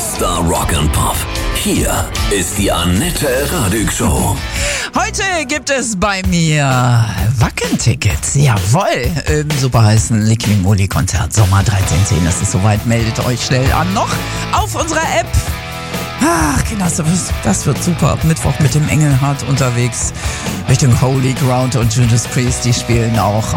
Star Rock and Pop. Hier ist die Annette Radig Show. Heute gibt es bei mir Wacken-Tickets. Jawohl, im super heißen Lickli-Moly-Konzert Sommer 1310. Es ist soweit, meldet euch schnell an. Noch auf unserer App. Ach, Kinder, das wird super. Ab Mittwoch mit dem Engelhardt unterwegs Richtung Holy Ground und Judas Priest, die spielen auch